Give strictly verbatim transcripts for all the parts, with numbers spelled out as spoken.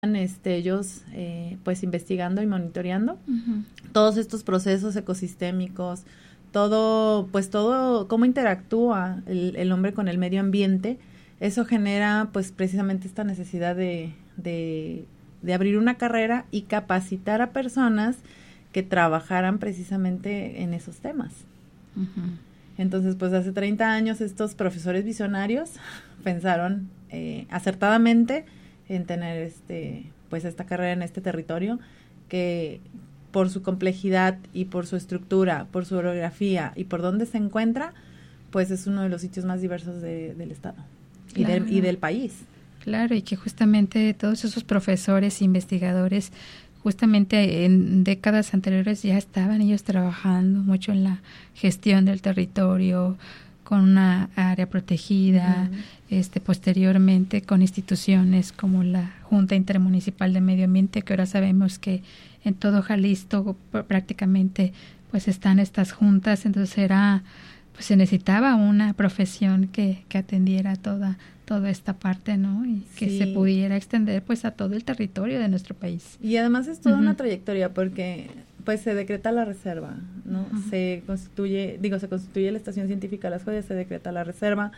Este, ellos eh, pues investigando y monitoreando uh-huh. todos estos procesos ecosistémicos, todo, pues todo, cómo interactúa el, el hombre con el medio ambiente. Eso genera pues precisamente esta necesidad de, de, de abrir una carrera y capacitar a personas que trabajaran precisamente en esos temas. Uh-huh. Entonces, pues hace treinta años estos profesores visionarios pensaron eh, acertadamente en tener este pues esta carrera en este territorio que por su complejidad y por su estructura, por su orografía y por dónde se encuentra, pues es uno de los sitios más diversos de, del estado y, claro. del, y del país. Claro, y que justamente todos esos profesores, investigadores, justamente en décadas anteriores ya estaban ellos trabajando mucho en la gestión del territorio, con una área protegida, uh-huh. este posteriormente con instituciones como la Junta Intermunicipal de Medio Ambiente, que ahora sabemos que en todo Jalisco prácticamente pues están estas juntas, entonces era pues se necesitaba una profesión que, que atendiera toda toda esta parte, ¿no? Y que sí. se pudiera extender pues a todo el territorio de nuestro país. Y además es toda uh-huh. una trayectoria porque pues se decreta la reserva, ¿no? Uh-huh. Se constituye, digo, se constituye la Estación Científica Las Joyas, se decreta la reserva,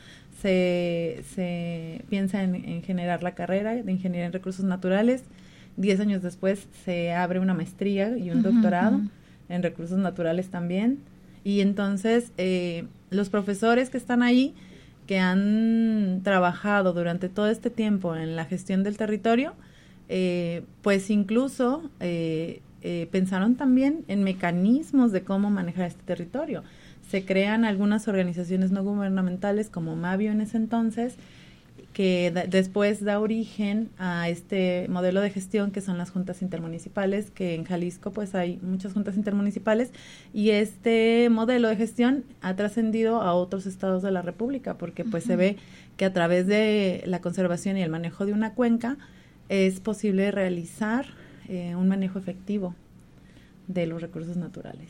se, se piensa en, en generar la carrera de Ingeniería en Recursos Naturales. Diez años después se abre una maestría y un uh-huh, doctorado uh-huh. en Recursos Naturales también. Y entonces eh, los profesores que están ahí, que han trabajado durante todo este tiempo en la gestión del territorio, eh, pues incluso eh, eh, pensaron también en mecanismos de cómo manejar este territorio. Se crean algunas organizaciones no gubernamentales como Mavio en ese entonces, que da, después da origen a este modelo de gestión que son las juntas intermunicipales, que en Jalisco pues hay muchas juntas intermunicipales, y este modelo de gestión ha trascendido a otros estados de la República, porque pues uh-huh. se ve que a través de la conservación y el manejo de una cuenca es posible realizar eh, un manejo efectivo de los recursos naturales.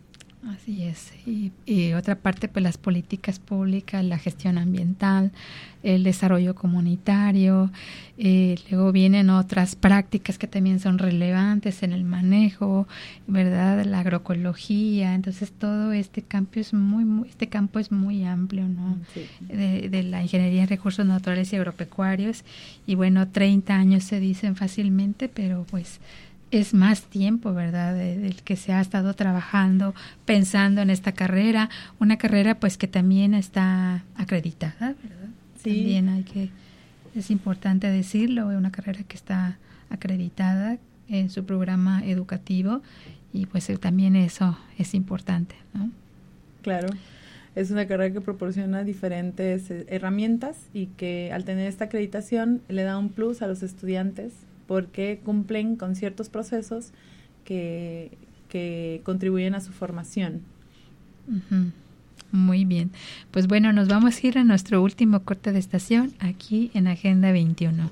Así es, y, y otra parte pues las políticas públicas, la gestión ambiental, el desarrollo comunitario, eh, luego vienen otras prácticas que también son relevantes en el manejo, ¿verdad? La agroecología, entonces todo este campo es muy, muy este campo es muy amplio, ¿no? Sí. De, de la ingeniería en recursos naturales y agropecuarios, y bueno, treinta años se dicen fácilmente, pero pues es más tiempo, ¿verdad?, del que se ha estado trabajando, pensando en esta carrera, una carrera pues que también está acreditada, ¿verdad? Sí. También hay que, es importante decirlo, una carrera que está acreditada en su programa educativo y pues también eso es importante, ¿no? Claro, es una carrera que proporciona diferentes herramientas y que al tener esta acreditación le da un plus a los estudiantes porque cumplen con ciertos procesos que, que contribuyen a su formación. Uh-huh. Muy bien. Pues bueno, nos vamos a ir a nuestro último corte de estación aquí en Agenda veintiuno.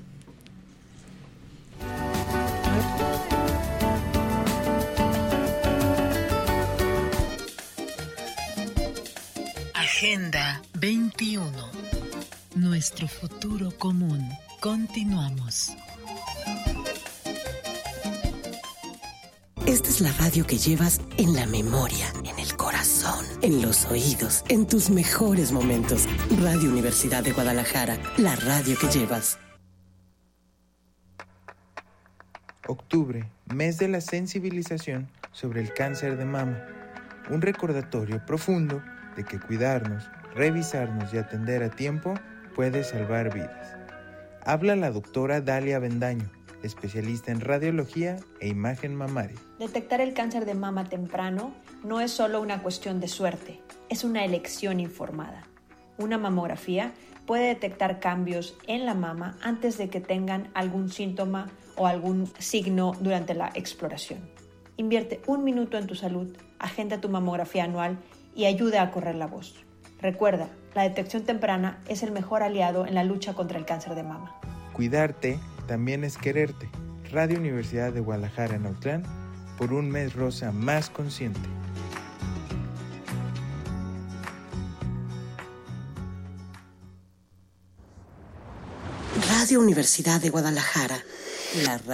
Agenda veintiuno. Nuestro futuro común. Continuamos. Esta es la radio que llevas en la memoria, en el corazón, en los oídos, en tus mejores momentos. Radio Universidad de Guadalajara, la radio que llevas. Octubre, mes de la sensibilización sobre el cáncer de mama. Un recordatorio profundo de que cuidarnos, revisarnos y atender a tiempo puede salvar vidas. Habla la doctora Dalia Bendaño, especialista en radiología e imagen mamaria. Detectar el cáncer de mama temprano no es solo una cuestión de suerte, es una elección informada. Una mamografía puede detectar cambios en la mama antes de que tengan algún síntoma o algún signo durante la exploración. Invierte un minuto en tu salud, agenda tu mamografía anual y ayuda a correr la voz. Recuerda, la detección temprana es el mejor aliado en la lucha contra el cáncer de mama. Cuidarte también es quererte. Radio Universidad de Guadalajara en Autlán, por un mes rosa más consciente. Radio Universidad de Guadalajara, la